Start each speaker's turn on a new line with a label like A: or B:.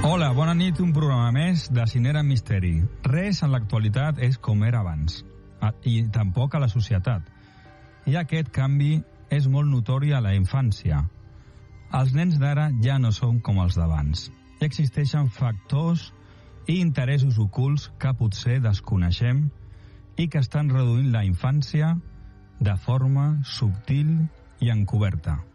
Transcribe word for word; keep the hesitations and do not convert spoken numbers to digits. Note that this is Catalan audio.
A: Hola, bona nit, un programa més de Cinera Misteri. Res en l'actualitat és com era abans, i tampoc a la societat. I aquest canvi és molt notori a la infància. Els nens d'ara ja no són com els d'abans. Existeixen factors i interessos ocults que potser desconeixem i que estan reduint la infància de forma subtil i encoberta.